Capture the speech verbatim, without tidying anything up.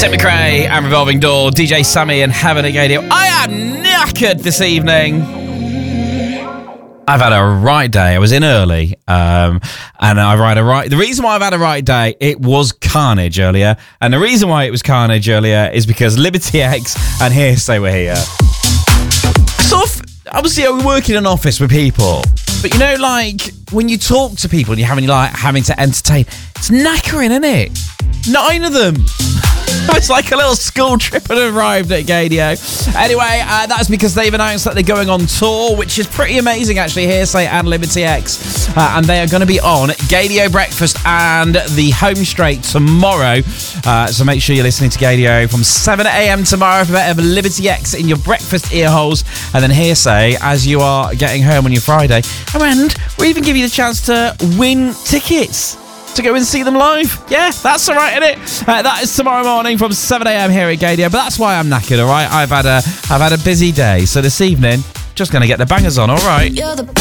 Tim McRae and Revolving Door, D J Sammy and Heaven at Radio. I am knackered this evening. I've had a right day. I was in early, um, and I've had a right. The reason why I've had a right day, it was carnage earlier, and the reason why it was carnage earlier is because Liberty X and Hearsay were here. Sort of, obviously, I was working in an office with people, but you know, like when you talk to people and you're having like having to entertain, it's knackering, isn't it? Nine of them. It's like a little school trip had arrived at Gadio. Anyway, uh, that's because they've announced that they're going on tour, which is pretty amazing, actually. Hearsay and Liberty X. Uh, and they are going to be on Gadio Breakfast and the Home Straight tomorrow. Uh, so make sure you're listening to Gadio from seven a.m. tomorrow for a bit of Liberty X in your breakfast ear holes. And then Hearsay as you are getting home on your Friday. And we'll even give you the chance to win tickets to go and see them live. Yeah, that's all right, isn't it? Uh, that is tomorrow morning from seven a.m. here at Gadio. But that's why I'm knackered, all right? I've had a, I've had a busy day. So this evening, just going to get the bangers on, all right? You're the